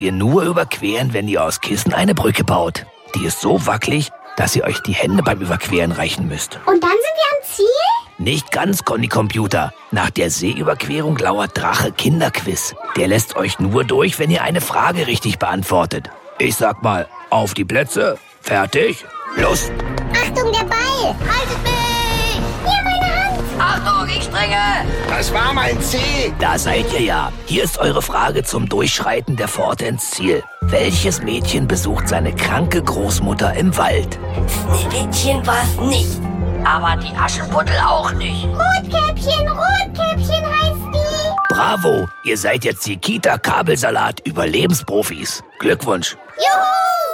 ihr nur überqueren, wenn ihr aus Kissen eine Brücke baut. Die ist so wackelig, dass ihr euch die Hände beim Überqueren reichen müsst. Und dann sind wir am Ziel? Nicht ganz, Conny Computer. Nach der Seeüberquerung lauert Drache Kinderquiz. Der lässt euch nur durch, wenn ihr eine Frage richtig beantwortet. Ich sag mal, auf die Plätze, fertig, los! Achtung, der Ball! Haltet mich! Hier, meine Hand! Achtung, ich springe! Das war mein C. Da seid ihr ja. Hier ist eure Frage zum Durchschreiten der Pforte ins Ziel. Welches Mädchen besucht seine kranke Großmutter im Wald? Schneewittchen war's nicht. Aber die Aschenputtel auch nicht. Rotkäppchen heißt die! Bravo, ihr seid jetzt die Kita-Kabelsalat-Überlebensprofis. Glückwunsch! Juhu!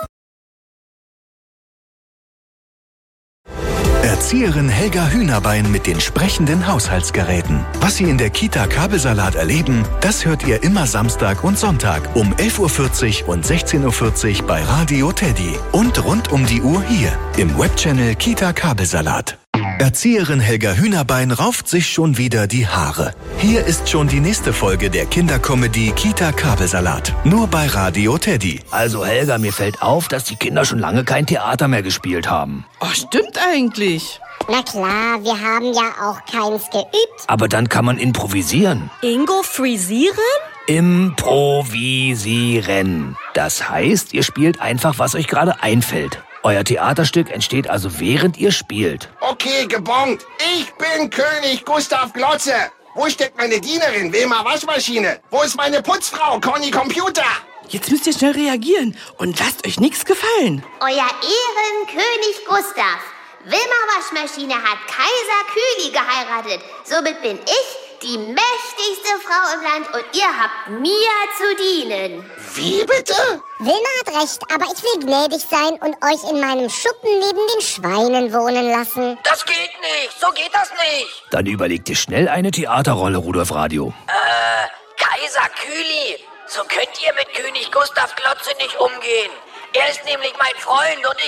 Erzieherin Helga Hühnerbein mit den sprechenden Haushaltsgeräten. Was Sie in der Kita Kabelsalat erleben, das hört ihr immer Samstag und Sonntag um 11.40 Uhr und 16.40 Uhr bei Radio Teddy. Und rund um die Uhr hier im Webchannel Kita Kabelsalat. Erzieherin Helga Hühnerbein rauft sich schon wieder die Haare. Hier ist schon die nächste Folge der Kindercomedy Kita Kabelsalat. Nur bei Radio Teddy. Also Helga, mir fällt auf, dass die Kinder schon lange kein Theater mehr gespielt haben. Oh, stimmt eigentlich. Na klar, wir haben ja auch keins geübt. Aber dann kann man improvisieren. Ingo, frisieren? Improvisieren. Das heißt, ihr spielt einfach, was euch gerade einfällt. Euer Theaterstück entsteht also, während ihr spielt. Okay, gebongt. Ich bin König Gustav Glotze. Wo steckt meine Dienerin, Wilma Waschmaschine? Wo ist meine Putzfrau, Conny Computer? Jetzt müsst ihr schnell reagieren und lasst euch nichts gefallen. Euer Ehrenkönig Gustav. Wilma Waschmaschine hat Kaiser Kühli geheiratet. Somit bin ich die mächtigste Frau im Land und ihr habt mir zu dienen. Wie bitte? Wilma hat recht, aber ich will gnädig sein und euch in meinem Schuppen neben den Schweinen wohnen lassen. Das geht nicht, so geht das nicht. Dann überlegt ihr schnell eine Theaterrolle, Rudolf Radio. Kaiser Kühli, so könnt ihr mit König Gustav Glotze nicht umgehen. Er ist nämlich mein Freund und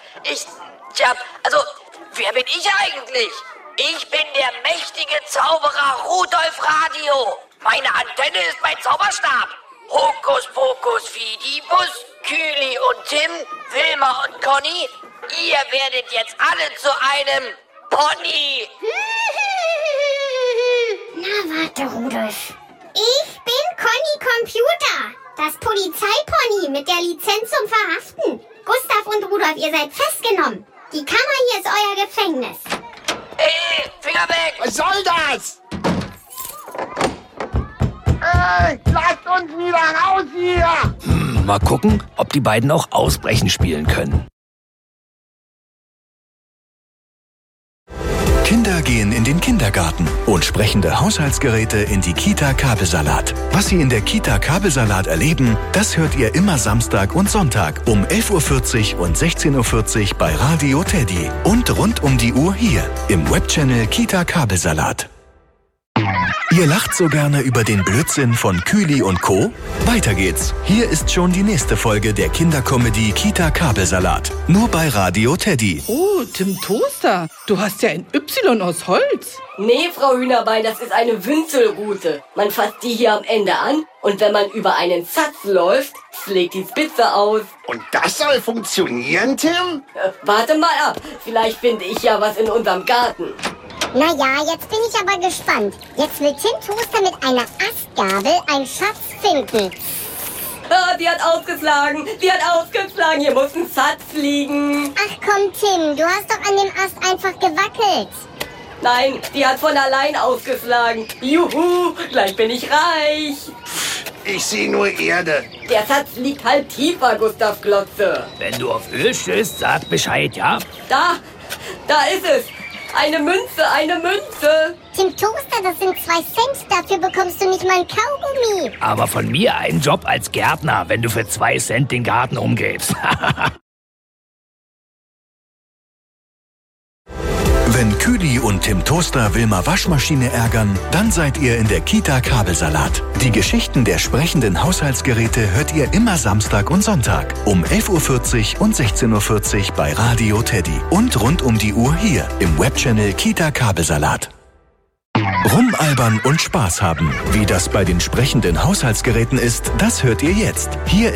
wer bin ich eigentlich? Ich bin der mächtige Zauberer Rudolf Radio. Meine Antenne ist mein Zauberstab. Hokus pokus fidibus, Kühli und Tim, Wilma und Conny, ihr werdet jetzt alle zu einem Pony. Na, warte, Rudolf. Ich bin Conny Computer, das Polizeipony mit der Lizenz zum Verhaften. Gustav und Rudolf, ihr seid festgenommen. Die Kammer hier ist euer Gefängnis. Hey, Finger weg! Was soll das? Ey, lasst uns wieder raus hier! Mal gucken, ob die beiden auch Ausbrechen spielen können. Kinder gehen in den Kindergarten und sprechende Haushaltsgeräte in die Kita Kabelsalat. Was Sie in der Kita Kabelsalat erleben, das hört ihr immer Samstag und Sonntag um 11.40 Uhr und 16.40 Uhr bei Radio Teddy. Und rund um die Uhr hier im Webchannel Kita Kabelsalat. Ihr lacht so gerne über den Blödsinn von Kühli und Co.? Weiter geht's. Hier ist schon die nächste Folge der Kindercomedy Kita Kabelsalat. Nur bei Radio Teddy. Oh, Tim Toaster, du hast ja ein Y aus Holz. Nee, Frau Hühnerbein, das ist eine Wünzelrute. Man fasst die hier am Ende an und wenn man über einen Satz läuft, schlägt die Spitze aus. Und das soll funktionieren, Tim? Warte mal ab, vielleicht finde ich ja was in unserem Garten. Naja, jetzt bin ich aber gespannt. Jetzt will Tim Toaster mit einer Astgabel einen Schatz finden. Ah, die hat ausgeschlagen. Hier muss ein Satz liegen. Ach komm, Tim, du hast doch an dem Ast einfach gewackelt. Nein, die hat von allein ausgeschlagen. Juhu, gleich bin ich reich. Ich sehe nur Erde. Der Satz liegt halt tiefer, Gustav Glotze. Wenn du auf Öl stößt, sag Bescheid, ja? Da ist es. Eine Münze. Tim Toaster, das sind 2 Cent. Dafür bekommst du nicht mal ein Kaugummi. Aber von mir einen Job als Gärtner, wenn du für 2 Cent den Garten umgräbst. Wenn Kühli und Tim Toaster Wilma Waschmaschine ärgern, dann seid ihr in der Kita Kabelsalat. Die Geschichten der sprechenden Haushaltsgeräte hört ihr immer Samstag und Sonntag um 11.40 Uhr und 16.40 Uhr bei Radio Teddy. Und rund um die Uhr hier im Webchannel Kita Kabelsalat. Rumalbern und Spaß haben. Wie das bei den sprechenden Haushaltsgeräten ist, das hört ihr jetzt. Hier